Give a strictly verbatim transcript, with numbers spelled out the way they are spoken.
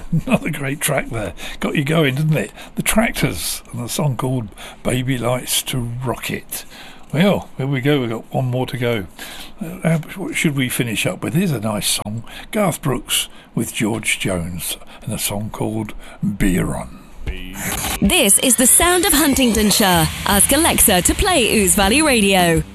Another great track there. Got you going, didn't it? The Tractors and a song called Baby Likes to Rock It. Well, here we go. We've got one more to go. Uh, what should we finish up with? Here's a nice song. Garth Brooks with George Jones and a song called Beer On. This is the sound of Huntingdonshire. Ask Alexa to play Ouse Valley Radio.